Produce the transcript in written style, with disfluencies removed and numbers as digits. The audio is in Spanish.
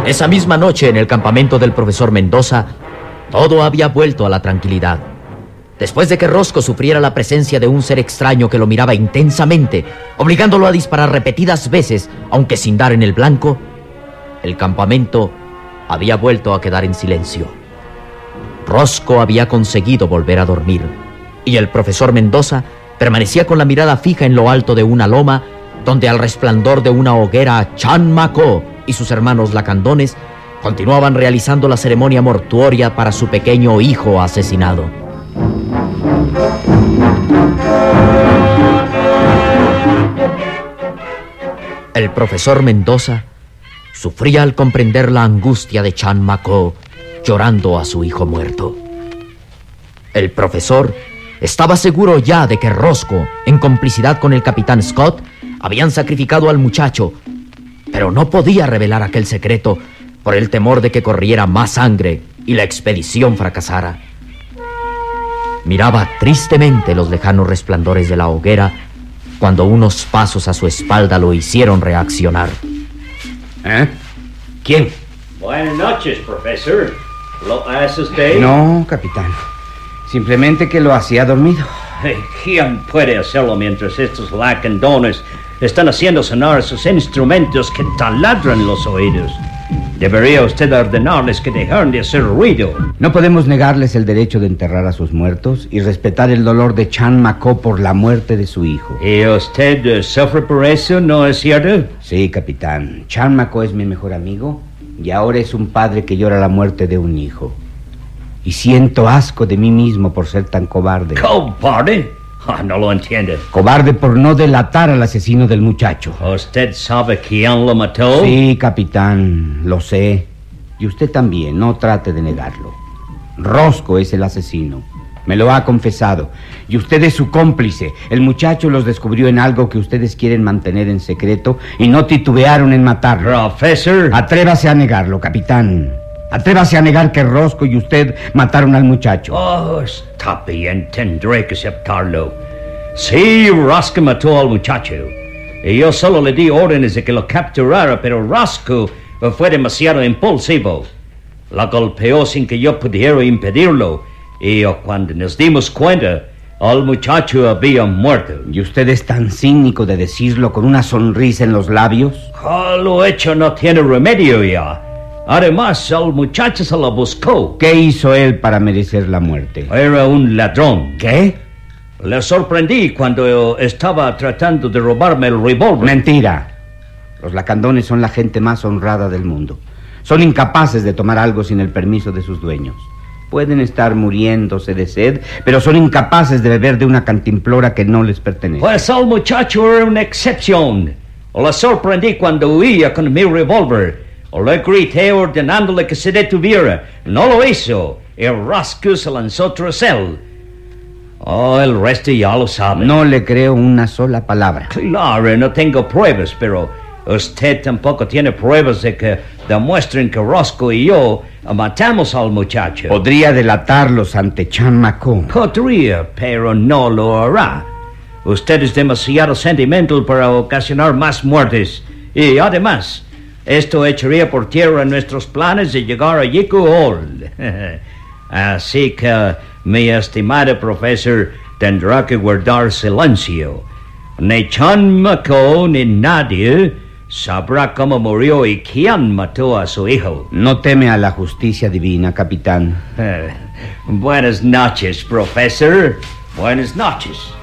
Esa misma noche, en el campamento del profesor Mendoza, todo había vuelto a la tranquilidad. Después de que Rosco sufriera la presencia de un ser extraño que lo miraba intensamente, obligándolo a disparar repetidas veces, aunque sin dar en el blanco, el campamento había vuelto a quedar en silencio. Rosco había conseguido volver a dormir, y el profesor Mendoza permanecía con la mirada fija en lo alto de una loma, donde al resplandor de una hoguera Chan Macó y sus hermanos lacandones continuaban realizando la ceremonia mortuoria para su pequeño hijo asesinado. El profesor Mendoza sufría al comprender la angustia de Chan Macó llorando a su hijo muerto. El profesor estaba seguro ya de que Rosco, en complicidad con el capitán Scott, habían sacrificado al muchacho, pero no podía revelar aquel secreto por el temor de que corriera más sangre y la expedición fracasara. Miraba tristemente los lejanos resplandores de la hoguera cuando unos pasos a su espalda lo hicieron reaccionar. ¿Eh? ¿Quién? Buenas noches, profesor. ¿Lo hace usted? No, capitán. Simplemente que lo hacía dormido. ¿Quién puede hacerlo mientras estos lacandones están haciendo sonar sus instrumentos que taladran los oídos? Debería usted ordenarles que dejaran de hacer ruido. No podemos negarles el derecho de enterrar a sus muertos y respetar el dolor de Chan Macó por la muerte de su hijo. ¿Y usted sufre por eso, no es cierto? Sí, capitán. Chan Macó es mi mejor amigo y ahora es un padre que llora la muerte de un hijo. Y siento asco de mí mismo por ser tan cobarde. ¿Cobarde? No lo entiendo. Cobarde por no delatar al asesino del muchacho. ¿Usted sabe quién lo mató? Sí, capitán, lo sé. Y usted también, no trate de negarlo. Rosco es el asesino. Me lo ha confesado. Y usted es su cómplice. El muchacho los descubrió en algo que ustedes quieren mantener en secreto y no titubearon en matarlo. Profesor. Atrévase a negarlo, capitán. Atrévase a negar que Rosco y usted mataron al muchacho. Oh, está bien, tendré que aceptarlo. Sí, Rosco mató al muchacho. Y yo solo le di órdenes de que lo capturara, pero Rosco fue demasiado impulsivo. La golpeó sin que yo pudiera impedirlo. Y cuando nos dimos cuenta, el muchacho había muerto. ¿Y usted es tan cínico de decirlo con una sonrisa en los labios? Lo hecho no tiene remedio ya. Además, el muchacho se lo buscó. ¿Qué hizo él para merecer la muerte? Era un ladrón. ¿Qué? Le sorprendí cuando estaba tratando de robarme el revólver. Mentira. Los lacandones son la gente más honrada del mundo. Son incapaces de tomar algo sin el permiso de sus dueños. Pueden estar muriéndose de sed, pero son incapaces de beber de una cantimplora que no les pertenece. Pues el muchacho era una excepción. Le sorprendí cuando huía con mi revólver. Le grité ordenándole que se detuviera. No lo hizo. Y Rosco se lanzó tras él. El resto ya lo sabe. No le creo una sola palabra. Claro, no tengo pruebas, pero usted tampoco tiene pruebas de que demuestren que Rosco y yo matamos al muchacho. Podría delatarlos ante Chan Macó. Podría, pero no lo hará. Usted es demasiado sentimental para ocasionar más muertes. Y además, esto echaría por tierra nuestros planes de llegar a Yiku Hall. Así que, mi estimado profesor, tendrá que guardar silencio. Ni Chan Macó ni nadie sabrá cómo murió y quién mató a su hijo. ¿No teme a la justicia divina, capitán? Buenas noches, profesor. Buenas noches.